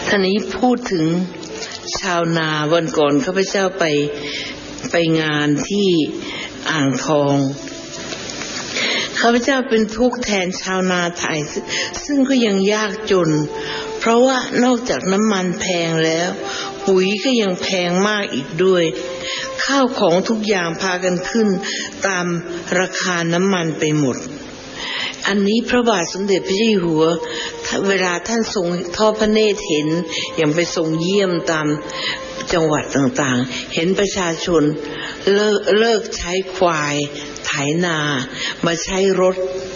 ท่านี้พูดถึงชาวนาวันก่อนข้าพเจ้าไปงานที่อ่างทองข้าพเจ้าเป็นทุกข์แทนชาวนาไทยซึ่งก็ยังยากจนเพราะว่านอกจากน้ำมันแพงแล้วปุ๋ยก็ยังแพงมากอีกด้วยข้าวของทุกอย่างพากันขึ้นตามราคาน้ำมันไปหมดอันนี้พระบาทสมเด็จพระเจ้าอยู่หัวเวลาท่านทรงทอดพระเนตรเห็นอย่างไปทรงเยี่ยมตามจังหวัดต่างๆเห็นประชาชนเลิกใช้ควายไถนามาใช้รถ